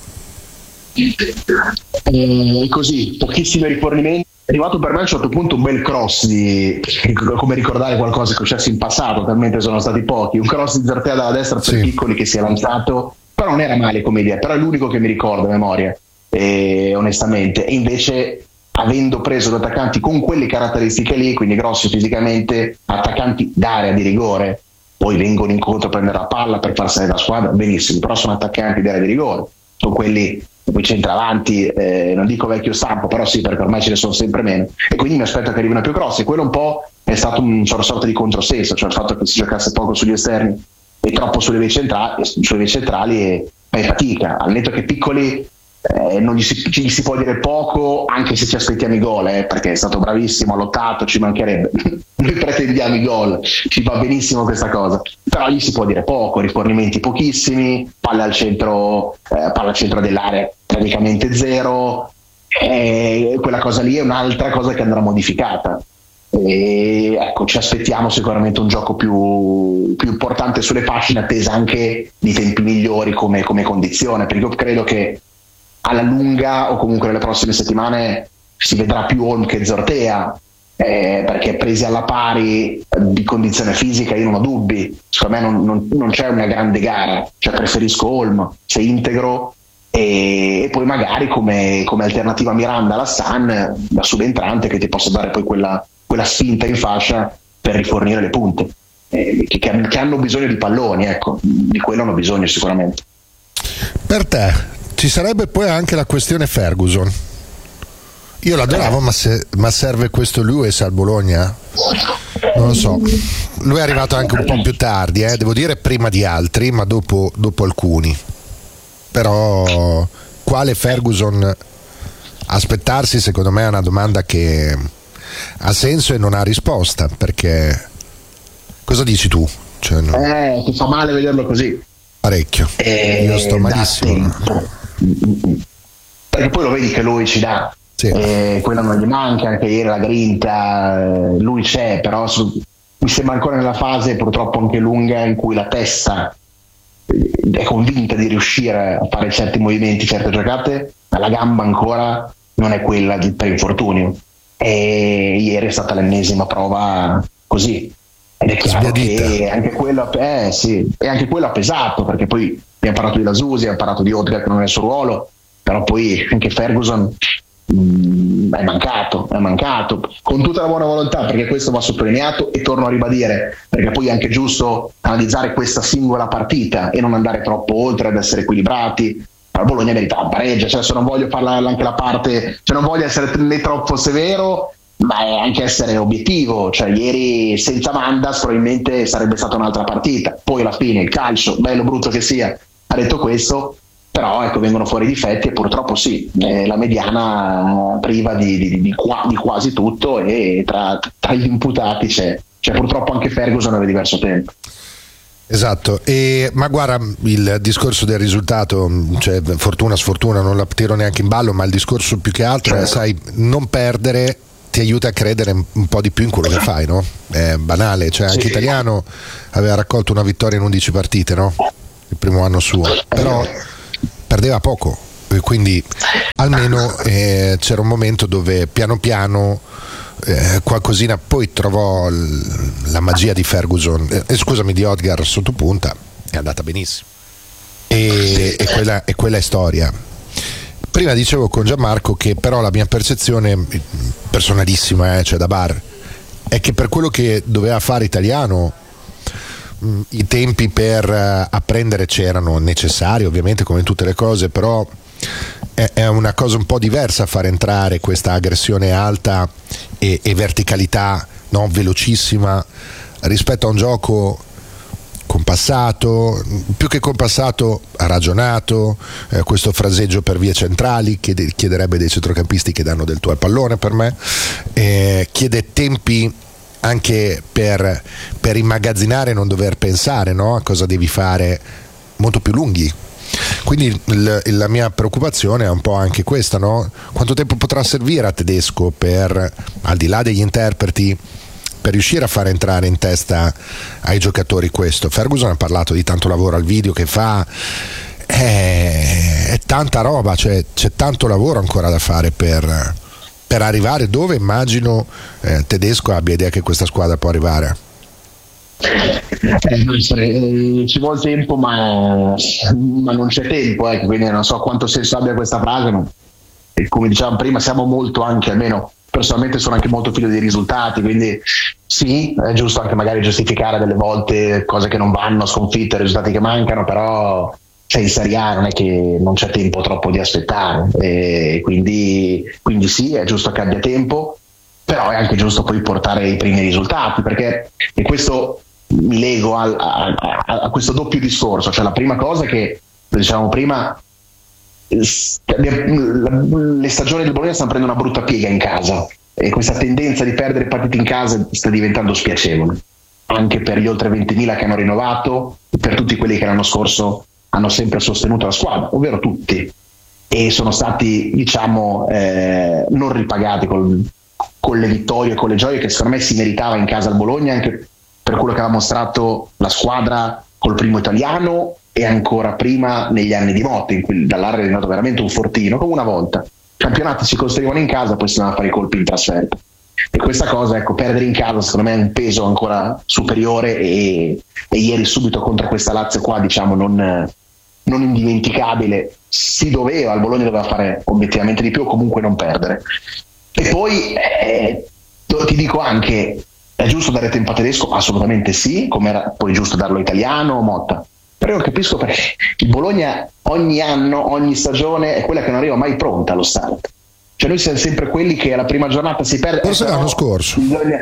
così pochissimi rifornimenti. È arrivato per me a un certo punto un bel cross come ricordare qualcosa che è successo in passato, talmente sono stati pochi, un cross di Zartea dalla destra per Piccoli che si è lanciato, però non era male come idea, però è l'unico che mi ricordo a memoria onestamente. E invece avendo preso gli attaccanti con quelle caratteristiche lì, quindi grossi fisicamente, attaccanti d'area di rigore, poi vengono incontro a prendere la palla per far salire la squadra, benissimo, però sono attaccanti d'area di rigore, sono quelli poi centravanti, non dico vecchio stampo, però sì, perché ormai ce ne sono sempre meno, e quindi mi aspetto che arrivino più grossi. Quello un po' è stato una sorta di controsenso, cioè il fatto che si giocasse poco sugli esterni e troppo sulle vie centrali e fai fatica, al netto che Piccoli non gli si può dire poco, anche se ci aspettiamo i gol, perché è stato bravissimo, ha lottato, ci mancherebbe, noi pretendiamo i gol, ci va benissimo questa cosa, però gli si può dire poco, rifornimenti pochissimi, palla al centro dell'area praticamente zero, quella cosa lì è un'altra cosa che andrà modificata. E ecco, ci aspettiamo sicuramente un gioco più importante sulle fasce, in attesa anche di tempi migliori come condizione, perché io credo che alla lunga o comunque nelle prossime settimane si vedrà più Olm che Zortea, perché presi alla pari di condizione fisica io non ho dubbi, secondo me non c'è una grande gara, cioè preferisco Holm se integro, e poi magari come alternativa Miranda alla San, da subentrante, che ti possa dare poi quella spinta in fascia per rifornire le punte, che hanno bisogno di palloni, ecco, di quello hanno bisogno sicuramente. Per te ci sarebbe poi anche la questione Ferguson. Io l'adoravo, ma serve questo Lewis al Bologna? Non lo so. Lui è arrivato anche un po' più tardi, devo dire prima di altri, ma dopo alcuni. Però quale Ferguson aspettarsi, secondo me è una domanda che ha senso e non ha risposta, perché cosa dici tu? Cioè, no. Ti fa male vederlo così. Parecchio. Io sto malissimo. Perché poi lo vedi che lui ci dà. Sì. Quello non gli manca, anche ieri la grinta, lui c'è, però mi sembra ancora nella fase purtroppo anche lunga in cui la testa è convinta di riuscire a fare certi movimenti, certe giocate, ma la gamba ancora non è quella per infortunio, e ieri è stata l'ennesima prova così, ed è chiaro che anche quello e anche quello ha pesato, perché poi abbiamo parlato di Lasusi, abbiamo parlato di Odga che non è il suo ruolo, però poi anche Ferguson è mancato con tutta la buona volontà, perché questo va sottolineato, e torno a ribadire, perché poi è anche giusto analizzare questa singola partita e non andare troppo oltre, ad essere equilibrati. La Bologna merita pareggia, cioè se non voglio parlare anche la parte, cioè non voglio essere né troppo severo, ma è anche essere obiettivo, cioè ieri senza Mandas probabilmente sarebbe stata un'altra partita, poi alla fine il calcio, bello brutto che sia, ha detto questo. Però ecco, vengono fuori i difetti, e purtroppo sì, la mediana priva di quasi tutto, e tra gli imputati c'è purtroppo anche Ferguson aveva diverso tempo. Esatto, ma guarda, il discorso del risultato, cioè fortuna sfortuna non la tiro neanche in ballo, ma il discorso più che altro è, sai, non perdere ti aiuta a credere un po' di più in quello che fai, no? È banale, cioè anche Italiano aveva raccolto una vittoria in 11 partite, no? Il primo anno suo, però perdeva poco, quindi almeno c'era un momento dove piano piano qualcosina, poi trovò la magia di Ferguson, di Odgar sotto punta, è andata benissimo, e quella è storia. Prima dicevo con Gianmarco che però la mia percezione personalissima, cioè da bar, è che per quello che doveva fare Italiano i tempi per apprendere c'erano, necessari ovviamente come in tutte le cose, però è una cosa un po' diversa far entrare questa aggressione alta e verticalità, no, velocissima, rispetto a un gioco compassato, più che compassato, ragionato, questo fraseggio per vie centrali chiederebbe dei centrocampisti che danno del tuo al pallone, per me chiede tempi anche per immagazzinare e non dover pensare, no, a cosa devi fare, molto più lunghi. Quindi la mia preoccupazione è un po' anche questa, no? Quanto tempo potrà servire a Tedesco per, al di là degli interpreti, per riuscire a far entrare in testa ai giocatori questo. Ferguson ha parlato di tanto lavoro al video che fa, è tanta roba, cioè c'è tanto lavoro ancora da fare per arrivare dove immagino Tedesco abbia idea che questa squadra può arrivare. Ci vuole tempo, ma non c'è tempo, quindi non so quanto senso abbia questa frase, ma come dicevamo prima siamo molto, anche almeno personalmente sono anche molto figlio dei risultati, quindi sì, è giusto anche magari giustificare delle volte cose che non vanno, sconfitte, risultati che mancano, però in Serie A non è che non c'è tempo troppo di aspettare, e quindi sì, è giusto che abbia tempo, però è anche giusto poi portare i primi risultati, perché, e questo mi lego a questo doppio discorso, cioè la prima cosa che dicevamo prima, le stagioni del Bologna stanno prendendo una brutta piega in casa, e questa tendenza di perdere partite in casa sta diventando spiacevole anche per gli oltre 20.000 che hanno rinnovato, e per tutti quelli che l'anno scorso hanno sempre sostenuto la squadra, ovvero tutti, e sono stati non ripagati con le vittorie e con le gioie che secondo me si meritava in casa al Bologna, anche per quello che aveva mostrato la squadra col primo italiano e ancora prima negli anni di Motta, in cui dall'area è diventato veramente un fortino, come una volta. I campionati si costruivano in casa, poi si andavano a fare i colpi in trasferta. E questa cosa, ecco, perdere in casa secondo me è un peso ancora superiore, e ieri subito contro questa Lazio qua, diciamo, non indimenticabile, il Bologna doveva fare obiettivamente di più, o comunque non perdere. E poi ti dico anche, è giusto dare tempo a Tedesco? Assolutamente sì, come era poi giusto darlo a Italiano, Motta. Però io capisco perché il Bologna ogni anno, ogni stagione è quella che non arriva mai pronta allo start. Cioè noi siamo sempre quelli che alla prima giornata si perde. Forse l'anno scorso.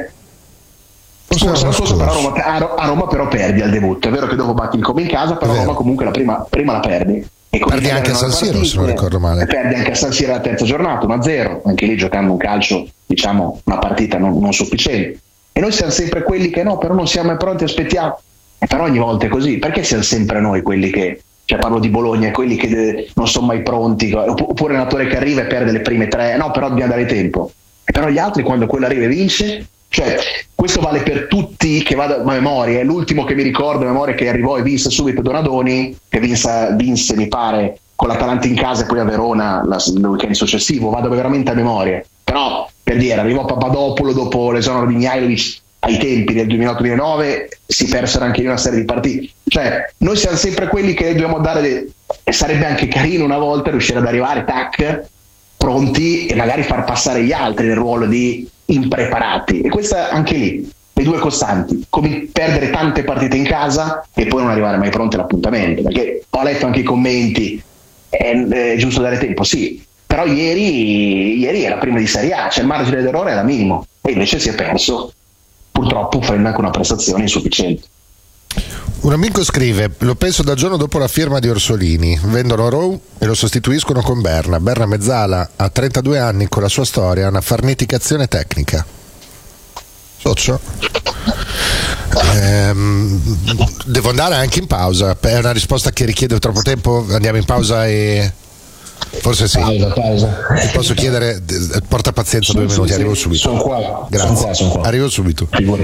L'anno scorso però a Roma però perdi al debutto. È vero che dopo batti il Como in casa, però Roma comunque la prima la perdi. E perdi anche a San Siro, se non ricordo male. Perdi anche a San Siro la terza giornata, 1-0, anche lì giocando un calcio, diciamo, una partita non sufficiente. E noi siamo sempre quelli che no, però non siamo mai pronti, aspettiamo. E però ogni volta è così. Perché siamo sempre noi quelli che, cioè parlo di Bologna, quelli che non sono mai pronti, oppure un allenatore che arriva e perde le prime 3, no, però dobbiamo dare tempo. E però gli altri, quando quello arriva e vince, cioè questo vale per tutti, che vado a memoria. È l'ultimo che mi ricordo a memoria che arrivò e vinse subito Donadoni, che vinse mi pare con l'Atalanta in casa e poi a Verona il weekend successivo, vado veramente a memoria. Però per dire, arrivò Papadopoulos dopo l'esonero di Mihajlovic ai tempi del 2008-2009, si persero anche in una serie di partite. Cioè noi siamo sempre quelli che dobbiamo dare, e sarebbe anche carino una volta riuscire ad arrivare pronti, e magari far passare gli altri nel ruolo di impreparati. E questa anche lì, le due costanti, come perdere tante partite in casa e poi non arrivare mai pronti all'appuntamento. Perché ho letto anche i commenti, è giusto dare tempo, sì, però ieri era prima di Serie A, cioè il margine d'errore era minimo, e invece si è perso, purtroppo facendo anche una prestazione insufficiente. Un amico scrive: lo penso dal giorno dopo la firma di Orsolini, vendono Rowe e lo sostituiscono con Berna. Mezzala ha 32 anni, con la sua storia ha una farneticazione tecnica. Socio? Devo andare anche in pausa, è una risposta che richiede troppo tempo. Andiamo in pausa e forse sì. Pausa. Ti posso chiedere, porta pazienza, 2 minuti, arrivo subito. Sono qua. Grazie. Sono qua. Arrivo subito.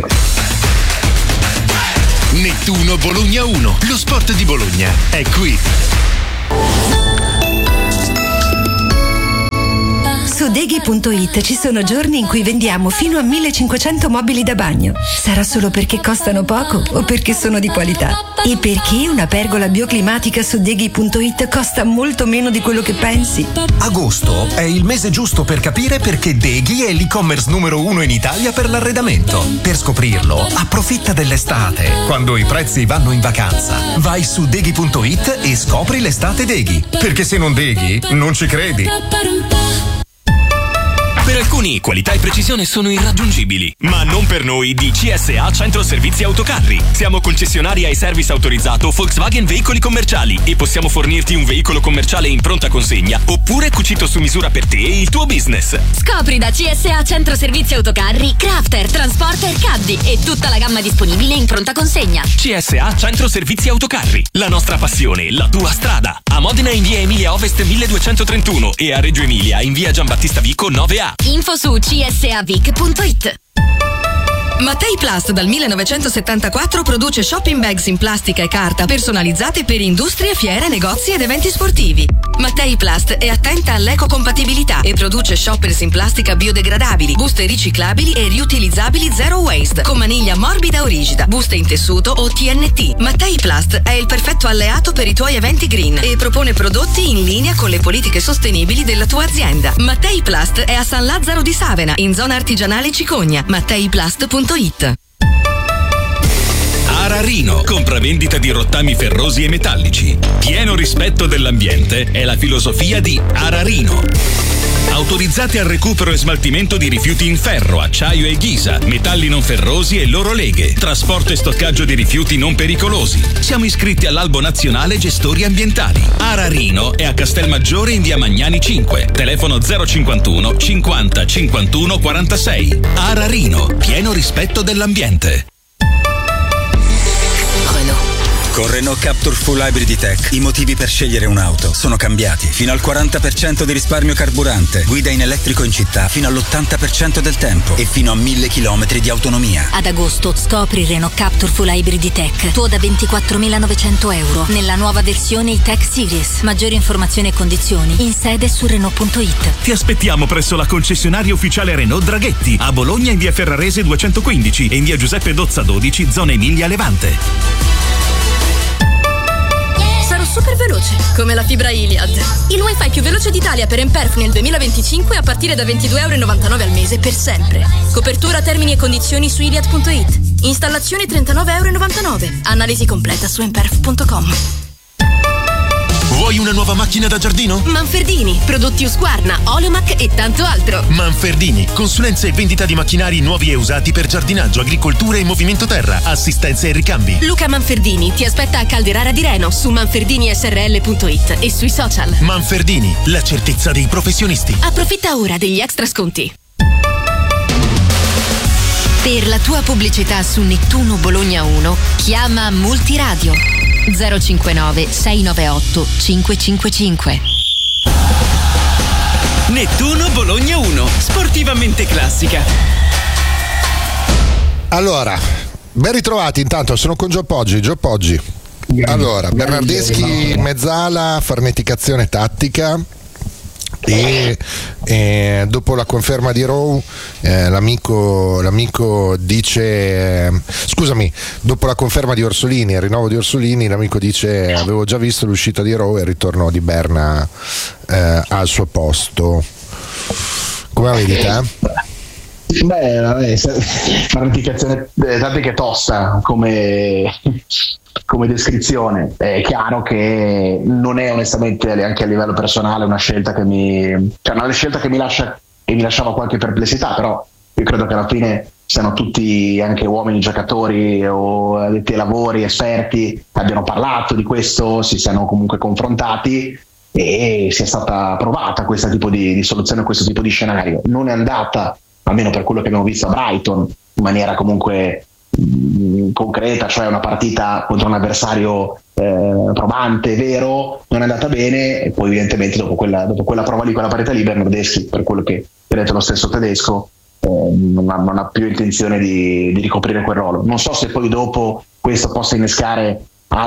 Nettuno Bologna 1, lo sport di Bologna è qui. Su Deghi.it ci sono giorni in cui vendiamo fino a 1500 mobili da bagno. Sarà solo perché costano poco o perché sono di qualità? E perché una pergola bioclimatica su Deghi.it costa molto meno di quello che pensi? Agosto è il mese giusto per capire perché Deghi è l'e-commerce numero 1 in Italia per l'arredamento. Per scoprirlo, approfitta dell'estate, quando i prezzi vanno in vacanza. Vai su Deghi.it e scopri l'estate Deghi. Perché se non Deghi, non ci credi. Per alcuni qualità e precisione sono irraggiungibili, ma non per noi di CSA Centro Servizi Autocarri. Siamo concessionari ai service autorizzato Volkswagen Veicoli Commerciali e possiamo fornirti un veicolo commerciale in pronta consegna oppure cucito su misura per te e il tuo business. Scopri da CSA Centro Servizi Autocarri Crafter, Transporter, Caddy e tutta la gamma disponibile in pronta consegna. CSA Centro Servizi Autocarri, la nostra passione, la tua strada. A Modena in via Emilia Ovest 1231 e a Reggio Emilia in via Giambattista Vico 9A. Info su csavic.it. Mattei Plast dal 1974 produce shopping bags in plastica e carta personalizzate per industrie, fiere, negozi ed eventi sportivi. Mattei Plast è attenta all'ecocompatibilità e produce shoppers in plastica biodegradabili, buste riciclabili e riutilizzabili zero waste, con maniglia morbida o rigida, buste in tessuto o TNT. Mattei Plast è il perfetto alleato per i tuoi eventi green e propone prodotti in linea con le politiche sostenibili della tua azienda. Mattei Plast è a San Lazzaro di Savena, in zona artigianale Cicogna. MatteiPlast.it. Ararino, compravendita di rottami ferrosi e metallici. Pieno rispetto dell'ambiente è la filosofia di Ararino. Autorizzati al recupero e smaltimento di rifiuti in ferro, acciaio e ghisa, metalli non ferrosi e loro leghe, trasporto e stoccaggio di rifiuti non pericolosi. Siamo iscritti all'Albo Nazionale Gestori Ambientali. Ararino è a Castelmaggiore in via Magnani 5, telefono 051 50 51 46. Ararino, pieno rispetto dell'ambiente. Con Renault Captur Full Hybrid Tech i motivi per scegliere un'auto sono cambiati. Fino al 40% di risparmio carburante, guida in elettrico in città fino all'80% del tempo e fino a 1000 km di autonomia. Ad agosto scopri Renault Captur Full Hybrid Tech, tuo da 24.900 euro, nella nuova versione E-Tech Series. Maggiori informazioni e condizioni in sede su Renault.it. Ti aspettiamo presso la concessionaria ufficiale Renault Draghetti, a Bologna in via Ferrarese 215 e in via Giuseppe Dozza 12, zona Emilia Levante. Sarò super veloce, come la fibra Iliad. Il wifi più veloce d'Italia per Emperf nel 2025 a partire da €22,99 al mese per sempre. Copertura, termini e condizioni su iliad.it. Installazione €39,99. Analisi completa su emperf.com. Vuoi una nuova macchina da giardino? Manfredini, prodotti Husqvarna, Oleomac e tanto altro. Manfredini, consulenza e vendita di macchinari nuovi e usati per giardinaggio, agricoltura e movimento terra, assistenza e ricambi. Luca Manfredini ti aspetta a Calderara di Reno su manferdinisrl.it e sui social. Manfredini, la certezza dei professionisti. Approfitta ora degli extra sconti. Per la tua pubblicità su Nettuno Bologna 1, chiama Multiradio 059 698 555. Nettuno Bologna 1, sportivamente classica. Allora, ben ritrovati. Intanto sono con Gio Poggi. Allora, Bernardeschi, mezzala, farneticazione tattica. E dopo la conferma di Rowe l'amico dice dopo la conferma di Orsolini, il rinnovo di Orsolini, l'amico dice: avevo già visto l'uscita di Rowe e il ritorno di Berna al suo posto. Come la vedi te? Farneticazione tattica è tosta come descrizione. È chiaro che non è onestamente anche a livello personale una scelta che mi lascia e mi lasciava qualche perplessità, però io credo che alla fine siano tutti anche uomini giocatori o addetti ai lavori, esperti, abbiano parlato di questo, si siano comunque confrontati e sia stata provata questo tipo di soluzione, questo tipo di scenario. Non è andata, almeno per quello che abbiamo visto a Brighton, in maniera comunque concreta, cioè una partita contro un avversario probante, vero, non è andata bene, e poi evidentemente dopo quella prova lì, quella partita lì, Bernardeschi, per quello che ha detto lo stesso tedesco, non ha più intenzione di ricoprire quel ruolo. Non so se poi dopo questo possa innescare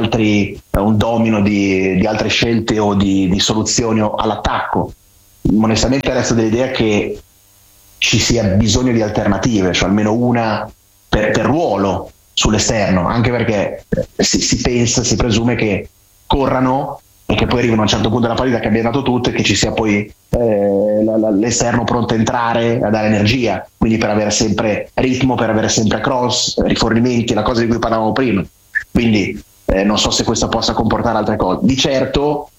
un domino di altre scelte o di soluzioni all'attacco. Onestamente resto dell'idea che ci sia bisogno di alternative, cioè almeno una per ruolo sull'esterno, anche perché si presume che corrano e che poi arrivano a un certo punto della partita che abbiano dato tutto e che ci sia poi l'esterno pronto a entrare, a dare energia, quindi per avere sempre ritmo, per avere sempre cross, rifornimenti, la cosa di cui parlavamo prima. Quindi non so se questo possa comportare altre cose. Di certo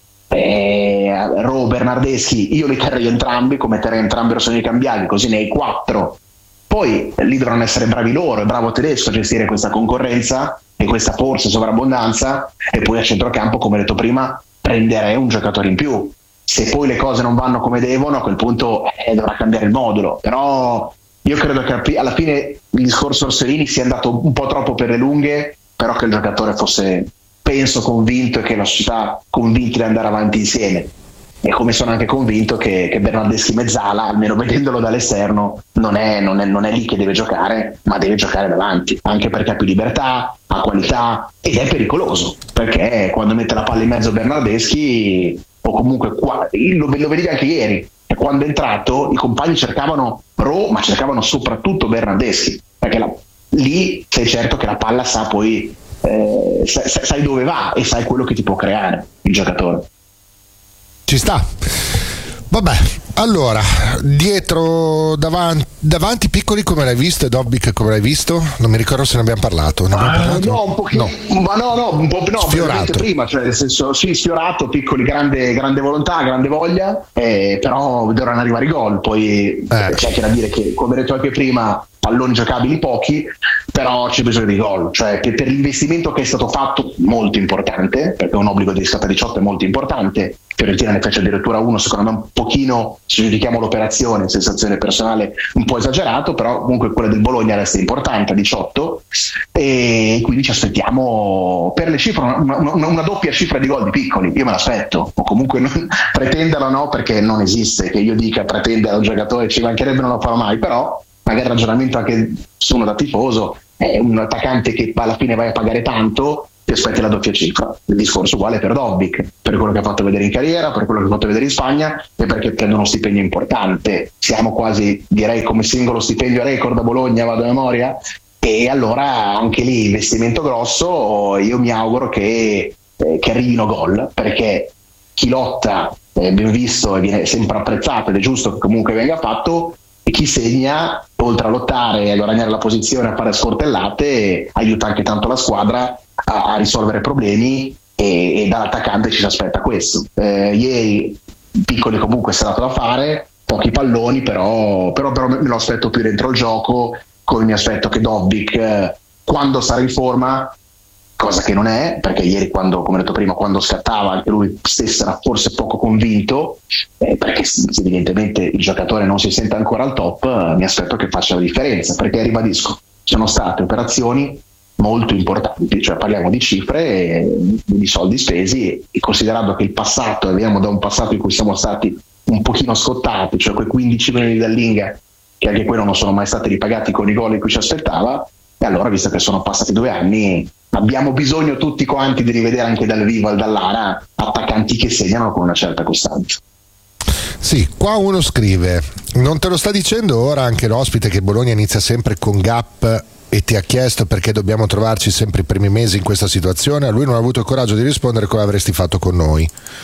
Rowe, Bernardeschi io li terrei entrambi, come terrei entrambi Rossoni cambiati, così nei 4. Poi lì dovranno essere bravi loro, è bravo tedesco a gestire questa concorrenza e questa forse sovrabbondanza, e poi a centrocampo, come detto prima, prenderei un giocatore in più. Se poi le cose non vanno come devono, a quel punto dovrà cambiare il modulo. Però io credo che alla fine il discorso Orsolini sia andato un po' troppo per le lunghe, però che il giocatore fosse, penso, convinto e che la società convinti di andare avanti insieme. E come sono anche convinto che Bernardeschi mezzala, almeno vedendolo dall'esterno, non è lì che deve giocare, ma deve giocare davanti, anche perché ha più libertà, ha qualità ed è pericoloso, perché quando mette la palla in mezzo Bernardeschi, o comunque lo vedi anche ieri, e quando è entrato i compagni cercavano Rowe, ma cercavano soprattutto Bernardeschi, perché lì sei certo che la palla sa poi sai dove va e sai quello che ti può creare il giocatore. Ci sta. Vabbè, allora, dietro, davanti piccoli come l'hai visto e Dobbik come l'hai visto? Non mi ricordo se ne abbiamo parlato. No, un pochino. No. Ma un po' sfiorato prima, cioè nel senso, sì, sfiorato, piccoli, grande volontà, grande voglia, però dovranno arrivare i gol. Poi c'è anche da dire che, come detto anche prima, palloni giocabili pochi, però c'è bisogno di gol, cioè che per l'investimento che è stato fatto, molto importante, perché un obbligo di riscatta 18 è molto importante, Fiorentina ne fece addirittura uno, secondo me un pochino, se giudichiamo l'operazione, sensazione personale un po' esagerato, però comunque quella del Bologna resta importante a 18, e quindi ci aspettiamo per le cifre una doppia cifra di gol di Piccoli. Io me l'aspetto, o comunque non pretenderlo, no, perché non esiste che io dica pretendere a un giocatore, ci mancherebbe, non lo farò mai, però magari il ragionamento anche su uno da tifoso è un attaccante che alla fine vai a pagare tanto, ti aspetti la doppia cifra. Il discorso uguale per Dobbik, per quello che ha fatto vedere in carriera, per quello che ha fatto vedere in Spagna, e perché prende uno stipendio importante. Siamo quasi, direi, come singolo stipendio record a Bologna, vado a memoria, e allora anche lì investimento grosso. Io mi auguro che arrivino gol, perché chi lotta è ben visto e viene sempre apprezzato, ed è giusto che comunque venga fatto, e chi segna, oltre a lottare e a guadagnare la posizione, a fare scortellate, aiuta anche tanto la squadra a risolvere problemi, e dall'attaccante ci si aspetta questo. Ieri Piccoli comunque è stato da fare, pochi palloni, però me lo aspetto più dentro il gioco, come mi aspetto che Dobbik, quando sarà in forma, cosa che non è, perché ieri, quando, come ho detto prima, quando scattava anche lui stesso era forse poco convinto, perché evidentemente il giocatore non si sente ancora al top, mi aspetto che faccia la differenza, perché ribadisco, sono state operazioni molto importanti, cioè parliamo di cifre, di soldi spesi, e considerando che il passato, veniamo da un passato in cui siamo stati un pochino scottati, cioè quei 15 milioni di Dallinga, che anche quello non sono mai stati ripagati con i gol in cui ci aspettava, e allora, visto che sono passati 2 anni, abbiamo bisogno tutti quanti di rivedere anche dal vivo e dall'ara attaccanti che segnano con una certa costanza. Sì, qua uno scrive: non te lo sta dicendo ora anche l'ospite che Bologna inizia sempre con gap e ti ha chiesto perché dobbiamo trovarci sempre i primi mesi in questa situazione? A lui non ha avuto il coraggio di rispondere come avresti fatto con noi.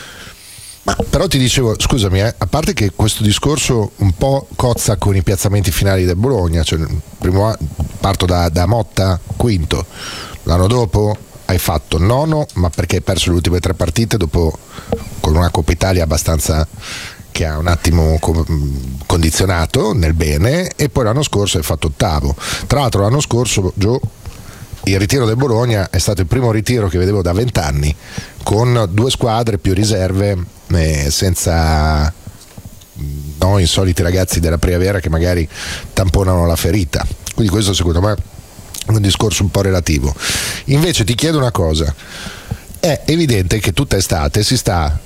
Ma però ti dicevo, scusami, a parte che questo discorso un po' cozza con i piazzamenti finali del Bologna, cioè parto da Motta, quinto, l'anno dopo hai fatto nono, ma perché hai perso le ultime 3 partite dopo, con una Coppa Italia abbastanza, che ha un attimo condizionato nel bene, e poi l'anno scorso hai fatto ottavo. Tra l'altro l'anno scorso, Gio, il ritiro del Bologna è stato il primo ritiro che vedevo da 20 anni, con 2 squadre più riserve, senza i soliti ragazzi della primavera che magari tamponano la ferita. Quindi questo secondo me è un discorso un po' relativo. Invece ti chiedo una cosa: è evidente che tutta estate si sta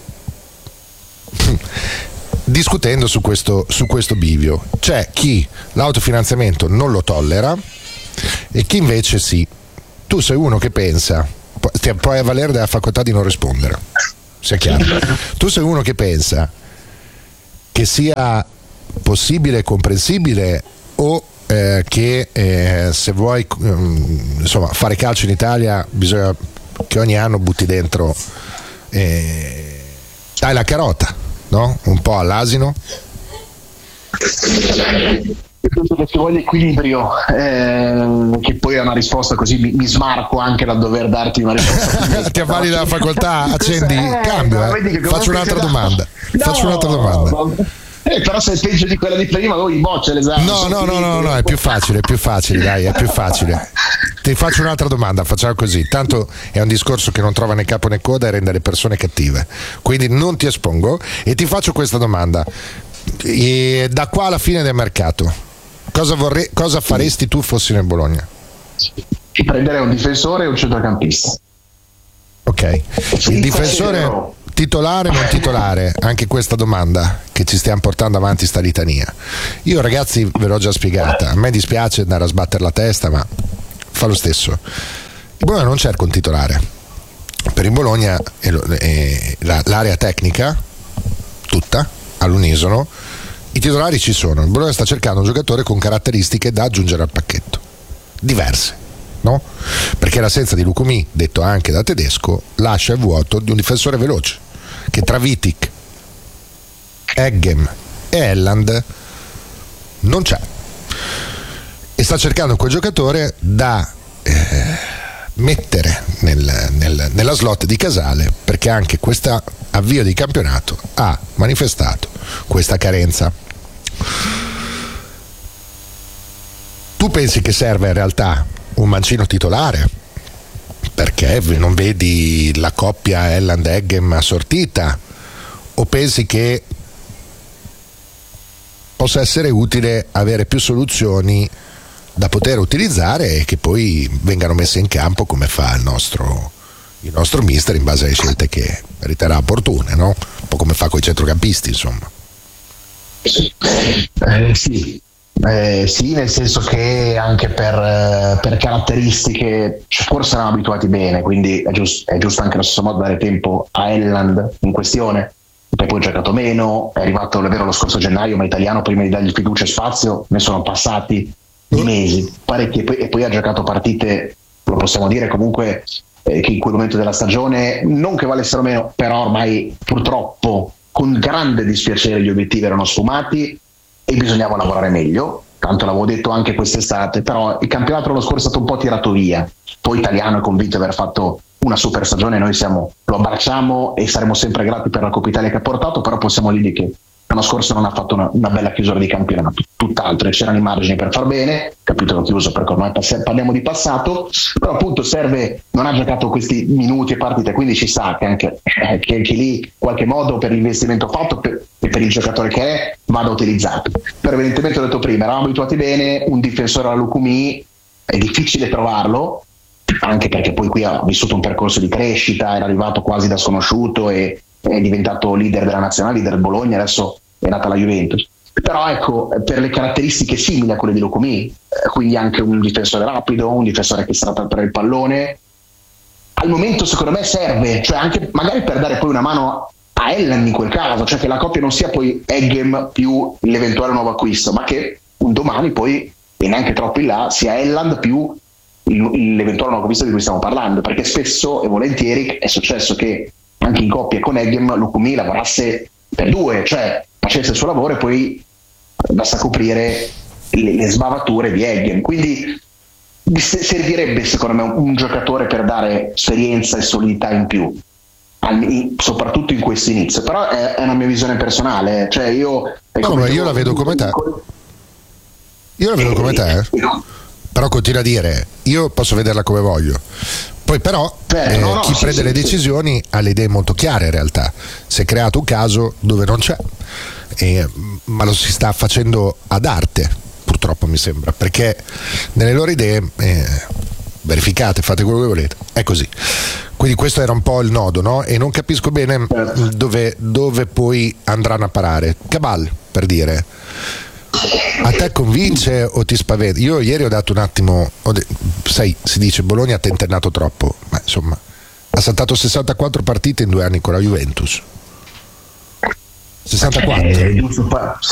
discutendo su questo bivio. C'è chi l'autofinanziamento non lo tollera e chi invece sì. Tu sei uno che pensa, puoi avvalere della facoltà di non rispondere, sia chiaro. Tu sei uno che pensa che sia possibile e comprensibile, o che se vuoi fare calcio in Italia bisogna che ogni anno butti dentro, dai la carota, no? Un po' all'asino. Io penso che ci voglia equilibrio, che poi è una risposta così mi smarco anche dal dover darti una risposta. Ti avvali dalla facoltà, accendi, cambio, faccio un'altra domanda. Però se è peggio di quella di prima, lui boccia l'esame. No, è più facile, dai, è più facile. Ti faccio un'altra domanda, facciamo così. Tanto è un discorso che non trova né capo né coda e rende le persone cattive. Quindi non ti espongo e ti faccio questa domanda. E da qua alla fine del mercato, cosa faresti tu fossi nel Bologna? Prenderei un difensore e un centrocampista. Ok. Il difensore titolare o non titolare? Anche questa domanda che ci stiamo portando avanti sta litania. Io, ragazzi, ve l'ho già spiegata. A me dispiace andare a sbattere la testa, ma fa lo stesso. Il Bologna non cerca un titolare. Per il Bologna l'area tecnica tutta all'unisono, i titolari ci sono. Il Bologna sta cercando un giocatore con caratteristiche da aggiungere al pacchetto, diverse, no? Perché l'assenza di Lucumí, detto anche da Tedesco, lascia il vuoto di un difensore veloce che tra Vitic, Eggem e Elland non c'è, e sta cercando quel giocatore da mettere nella slot di Casale, perché anche questo avvio di campionato ha manifestato questa carenza. Tu pensi che serve in realtà un mancino titolare? Perché non vedi la coppia Elland-Eggem assortita? o pensi che possa essere utile avere più soluzioni da poter utilizzare e che poi vengano messe in campo come fa il nostro mister in base alle scelte che riterrà opportune, no? Un po' come fa con i centrocampisti, insomma. Sì, nel senso che anche per caratteristiche forse eravamo abituati bene, quindi è giusto anche allo stesso modo dare tempo a Elland in questione, perché poi ha giocato meno, è arrivato lo scorso gennaio, ma italiano, prima di dargli fiducia e spazio ne sono passati di mesi parecchi, e poi ha giocato partite, lo possiamo dire comunque, che in quel momento della stagione non che valessero meno, però ormai purtroppo con grande dispiacere gli obiettivi erano sfumati e bisognava lavorare meglio, tanto l'avevo detto anche quest'estate, però il campionato l'anno scorso è stato un po' tirato via, poi Italiano è convinto di aver fatto una super stagione, noi lo abbracciamo e saremo sempre grati per la Coppa Italia che ha portato, però possiamo dire che l'anno scorso non ha fatto una bella chiusura di campionato, tutt'altro, e c'erano i margini per far bene, capitolo chiuso perché ormai parliamo di passato, però appunto non ha giocato questi minuti e partite, quindi ci sa che anche lì in qualche modo per l'investimento fatto e per il giocatore che è vada utilizzato. Però evidentemente, ho detto prima, eravamo abituati bene, un difensore alla Lukumi è difficile trovarlo, anche perché poi qui ha vissuto un percorso di crescita, era arrivato quasi da sconosciuto e è diventato leader della nazionale, leader del Bologna, adesso è nata la Juventus. Però ecco, per le caratteristiche simili a quelle di Lukumi, quindi anche un difensore rapido, un difensore che sa trattare il pallone, al momento secondo me serve, cioè anche magari per dare poi una mano a Elland in quel caso, cioè che la coppia non sia poi Eggem più l'eventuale nuovo acquisto, ma che un domani poi, e neanche troppo in là, sia Elland più l'eventuale nuovo acquisto di cui stiamo parlando, perché spesso e volentieri è successo che anche in coppia con Eggem Lukumi lavorasse per due, cioè facesse il suo lavoro e poi basta coprire le sbavature di Eggem. Quindi servirebbe secondo me un giocatore per dare esperienza e solidità in più, soprattutto in questo inizio. Però è una mia visione personale, cioè io la vedo come te. Però continua a dire, io posso vederla come voglio. Poi però chi prende le decisioni ha le idee molto chiare in realtà. Si è creato un caso dove non c'è, ma lo si sta facendo ad arte, purtroppo mi sembra, perché nelle loro idee verificate, fate quello che volete, è così. Quindi questo era un po' il nodo, no? E non capisco bene dove poi andranno a parare. Cabal, per dire, a te convince o ti spaventa? Io ieri ho dato un attimo, sai, si dice Bologna ha tentennato troppo, ma insomma ha saltato 64 partite in 2 anni con la Juventus. 64.